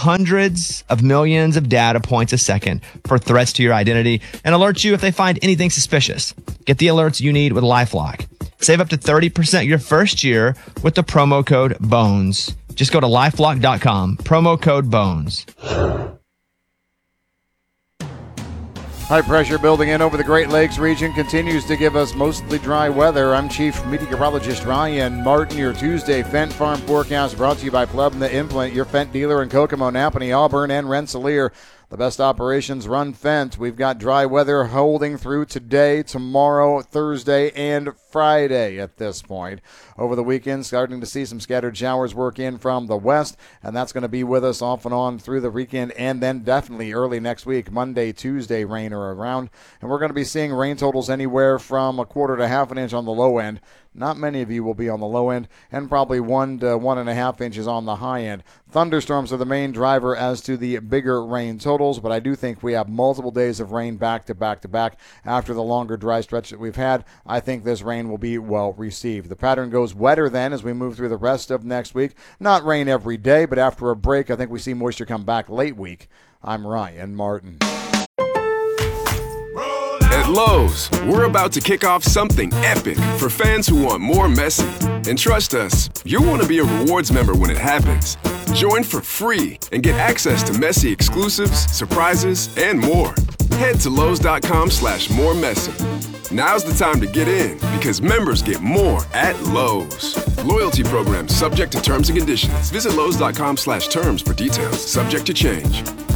hundreds of millions of data points a second for threats to your identity and alert you if they find anything suspicious. Get the alerts you need with LifeLock. Save up to 30% your first year with the promo code BONES. Just go to LifeLock.com, promo code BONES. High pressure building in over the Great Lakes region continues to give us mostly dry weather. I'm Chief Meteorologist Ryan Martin. Your Tuesday Fendt Farm forecast brought to you by Plebna Implant, your Fendt dealer in Kokomo, Napanee, Auburn, and Rensselaer. The best operations run Fendt. We've got dry weather holding through today, tomorrow, Thursday, and Friday at this point. Over the weekend, starting to see some scattered showers work in from the west, and that's going to be with us off and on through the weekend, and then definitely early next week, Monday, Tuesday, rain are around. And we're going to be seeing rain totals anywhere from a quarter to half an inch on the low end. Not many of you will be on the low end, and probably 1 to 1.5 inches on the high end. Thunderstorms are the main driver as to the bigger rain totals, but I do think we have multiple days of rain back to back to back after the longer dry stretch that we've had. I think this rain will be well received. The pattern goes wetter then as we move through the rest of next week. Not rain every day, but after a break, I think we see moisture come back late week. I'm Ryan Martin. At Lowe's, we're about to kick off something epic for fans who want more Messi. And trust us, you'll want to be a rewards member when it happens. Join for free and get access to Messi exclusives, surprises, and more. Head to Lowe's.com/moremessy. Now's the time to get in because members get more at Lowe's. Loyalty program subject to terms and conditions. Visit Lowe's.com/terms for details. Subject to change.